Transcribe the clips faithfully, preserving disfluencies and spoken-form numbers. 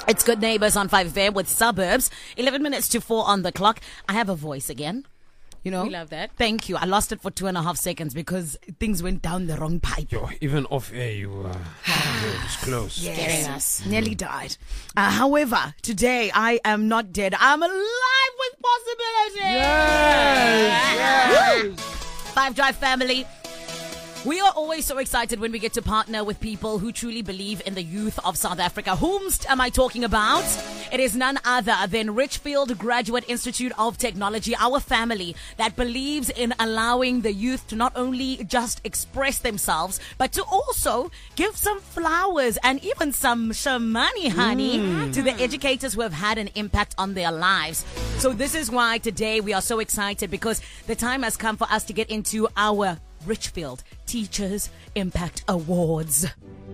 It's Good Neighbors on five F M with Suburbs. eleven minutes to four on the clock. I have a voice again. You know? We love that. Thank you. I lost it for two and a half seconds because things went down the wrong pipe. Yo, even off air, you uh, it was close. Yes. Scaring us. Nearly died. Uh, however, today I am not dead. I'm alive with possibilities. Yes, Woo! Five Drive family. We are always so excited when we get to partner with people who truly believe in the youth of South Africa. Whomst am I talking about? It is none other than Richfield Graduate Institute of Technology, our family that believes in allowing the youth to not only just express themselves, but to also give some flowers and even some shamani, honey, mm. to the educators who have had an impact on their lives. So this is why today we are so excited, because the time has come for us to get into our Richfield Teachers Impact Awards.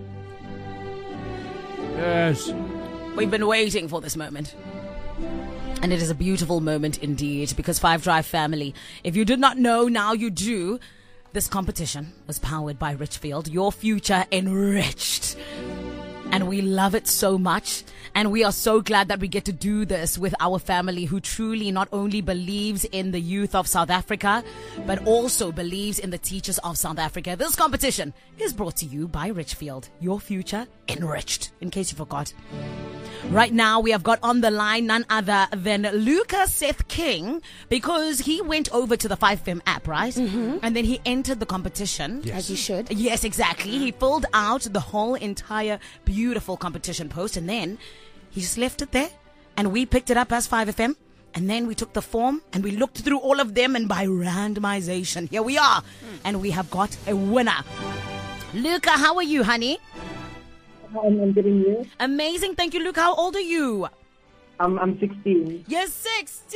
Yes. We've been waiting for this moment. And it is a beautiful moment indeed, because Five Drive family, if you did not know, now you do. This competition was powered by Richfield, your future enriched. And we love it so much. And we are so glad that we get to do this with our family who truly not only believes in the youth of South Africa, but also believes in the teachers of South Africa. This competition is brought to you by Richfield, your future enriched, in case you forgot. Right now, we have got on the line none other than Luca Seth King, because he went over to the five F M app, right? Mm-hmm. And then he entered the competition. Yes. As you should. Yes, exactly. He filled out the whole entire beautiful competition post, and then he just left it there, and we picked it up as five F M. And then we took the form and we looked through all of them, and by randomization, here we are. Mm. And we have got a winner. Luca, how are you, honey? I'm getting you. Amazing. Thank you, Luca. How old are you? Um, I'm sixteen. You're sixteen.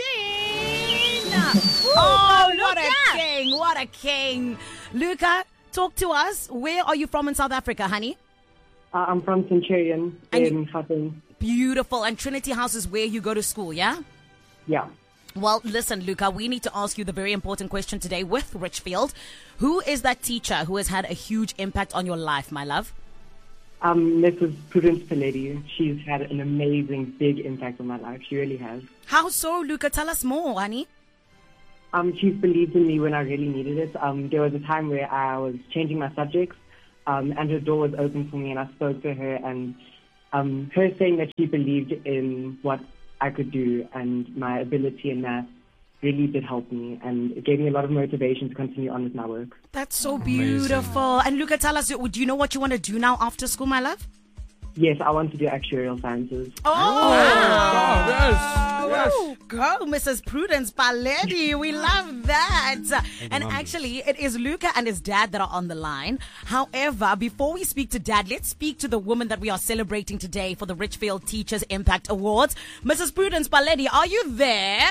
Oh, what a king. What a king. Luca, talk to us. Where are you from in South Africa, honey? Uh, I'm from Centurion And in Gauteng. Beautiful. And Trinity House is where you go to school, yeah? Yeah. Well, listen, Luca, we need to ask you the very important question today with Richfield. Who is that teacher who has had a huge impact on your life, my love? Um, Missus Prudence Paledi. She's had an amazing, big impact on my life. She really has. How so, Luca? Tell us more, honey. Um, she's believed in me when I really needed it. Um, there was a time where I was changing my subjects, um, and her door was open for me, and I spoke to her, and um, her saying that she believed in what I could do and my ability in math really did help me, and it gave me a lot of motivation to continue on with my work. That's so Amazing. beautiful. And Luca, tell us, do you know what you want to do now after school, my love? Yes, I want to do actuarial sciences. Oh, wow. Yes. Yes. Go, Missus Prudence Paledi. We love that. And actually, it is Luca and his dad that are on the line. However, before we speak to dad, let's speak to the woman that we are celebrating today for the Richfield Teachers Impact Awards. Missus Prudence Paledi, are you there?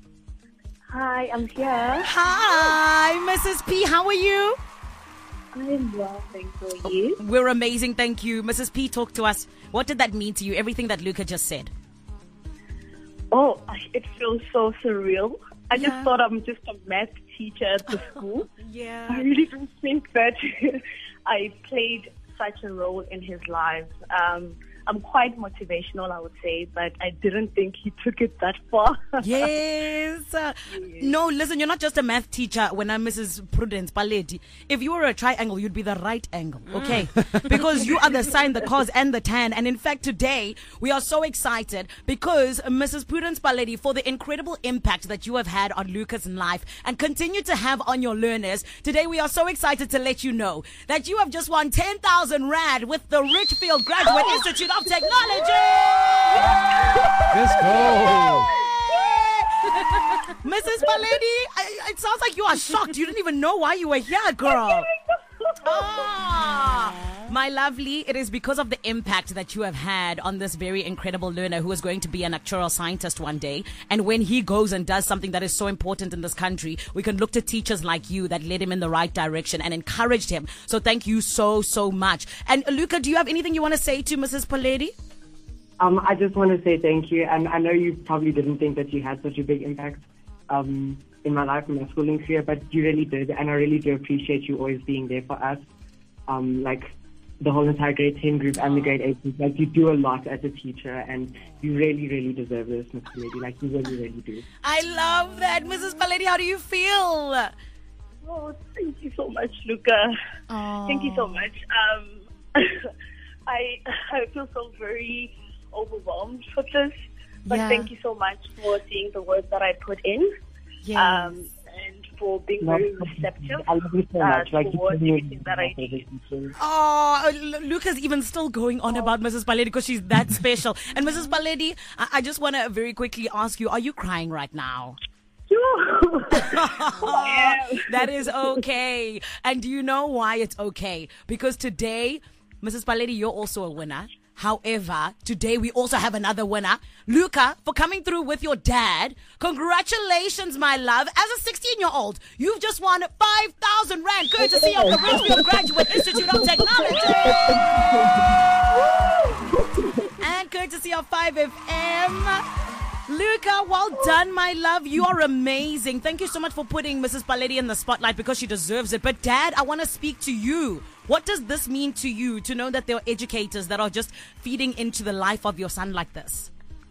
Hi, I'm here. Hi, Missus P. How are you? I'm well, thanks. How are you? We're amazing, thank you. Missus P, talk to us. What did that mean to you, everything that Luca just said? Oh, it feels so surreal. I Yeah. just thought I'm just a math teacher at the school. I Yeah. really didn't think that I played such a role in his life. Um, I'm quite motivational, I would say, but I didn't think he took it that far. Yes. Uh, No, listen, you're not just a math teacher when I'm Missus Prudence Paledi. If you were a triangle, you'd be the right angle, okay? Because you are the sine, the cos, and the tan. And in fact, today, we are so excited because Missus Prudence Paledi, for the incredible impact that you have had on Luca's life and continue to have on your learners, today we are so excited to let you know that you have just won ten thousand rand with the Richfield Graduate Institute of Technology. Let's go. Missus Paledi, I- it sounds like you are shocked. You didn't even know why you were here, girl. Ah, my lovely, it is because of the impact that you have had on this very incredible learner who is going to be an actuarial scientist one day. And when he goes and does something that is so important in this country, we can look to teachers like you that led him in the right direction and encouraged him. So thank you so, so much. And Luca, do you have anything you want to say to Missus Paledi? Um, I just want to say thank you, and I know you probably didn't think that you had such a big impact um, in my life, in my schooling career, but you really did, and I really do appreciate you always being there for us. Um, like, the whole entire grade ten group and the grade eight group. Like, you do a lot as a teacher, and you really, really deserve this, Miss Paledi. Like, you really, really do. I love that. Missus Paledi, how do you feel? Oh, thank you so much, Luca. Aww. Thank you so much. Um, I I feel so very overwhelmed with this, but Yeah. thank you so much for seeing the work that I put in, Yes. um, and for being No, very receptive I love you so uh, much. Like, you towards really everything that I do. Oh, L- Luca's even still going on about Missus Paledi because she's that special. And Missus Paledi, I, I just want to very quickly ask you, are you crying right now? That is okay. And do you know why it's okay? Because today, Missus Paledi, you're also a winner. However, today we also have another winner. Luca, for coming through with your dad. Congratulations, my love. As a sixteen-year-old, you've just won five thousand rand courtesy of the Richfield Graduate Institute of Technology. And courtesy of five F M. Luca, well done, my love. You are amazing. Thank you so much for putting Missus Paledi in the spotlight because she deserves it. But Dad, I want to speak to you. What does this mean to you to know that there are educators that are just feeding into the life of your son like this?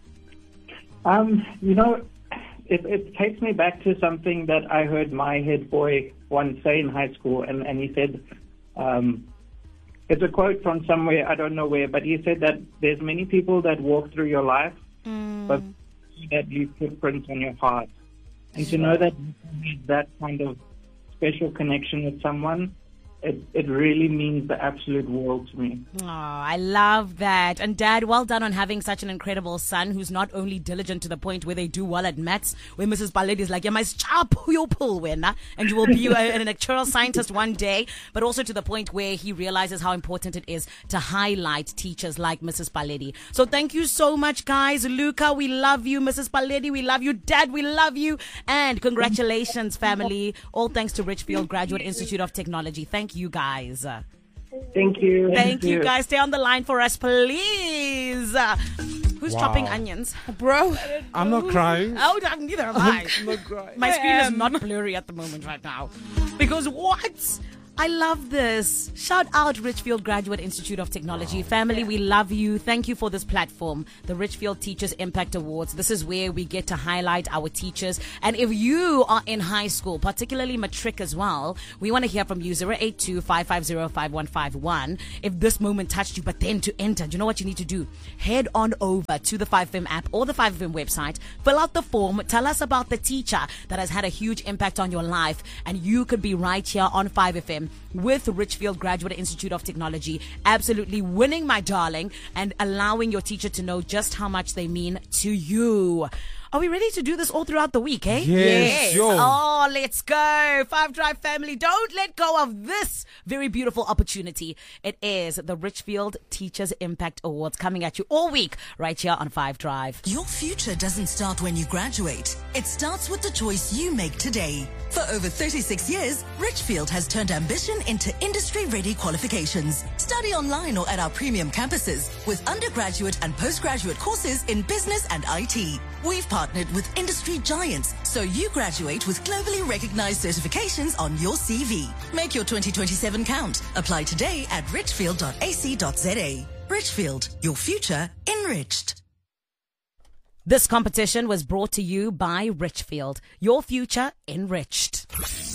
Um, you know, it, it takes me back to something that I heard my head boy once say in high school, and, and he said, um, it's a quote from somewhere, I don't know where, but he said that there's many people that walk through your life, Mm. but that leave footprints on your heart. And to know that you have that kind of special connection with someone, it, it really means the absolute world to me. Oh, I love that. And Dad, well done on having such an incredible son who's not only diligent to the point where they do well at maths, where Missus Paledi is like, yeah, my sharp you'll pull winner, and you will be a, an actual scientist one day, but also to the point where he realizes how important it is to highlight teachers like Missus Paledi. So thank you so much, guys. Luca, we love you. Missus Paledi, we love you. Dad, we love you. And congratulations, family. All thanks to Richfield Graduate Institute of Technology. Thank you, guys. Thank you. Thank you, guys. Stay on the line for us, please. Uh, who's Wow. chopping onions? Bro, I'm not crying. Oh, neither am I. I'm not crying. My screen is am. not blurry at the moment right now. Because what? I love this. Shout out Richfield Graduate Institute of Technology. Family, we love you. Thank you for this platform, the Richfield Teachers Impact Awards. This is where we get to highlight our teachers. And if you are in high school, particularly matric as well, we want to hear from you, zero eight two, five five zero, five one five one. If this moment touched you, but then to enter, do you know what you need to do? Head on over to the five F M app or the five F M website, fill out the form, tell us about the teacher that has had a huge impact on your life, and you could be right here on five F M with Richfield Graduate Institute of Technology, absolutely winning, my darling, and allowing your teacher to know just how much they mean to you. Are we ready to do this all throughout the week, eh? Yes, yo. Oh, let's go. Five Drive family, don't let go of this very beautiful opportunity. It is the Richfield Teachers Impact Awards coming at you all week right here on Five Drive. Your future doesn't start when you graduate. It starts with the choice you make today. For over thirty-six years, Richfield has turned ambition into industry-ready qualifications. Study online or at our premium campuses with undergraduate and postgraduate courses in business and I T. We've partnered with industry giants, so you graduate with globally recognized certifications on your C V. Make your twenty twenty-seven count. Apply today at richfield dot a c dot z a. Richfield, your future enriched. This competition was brought to you by Richfield, your future enriched.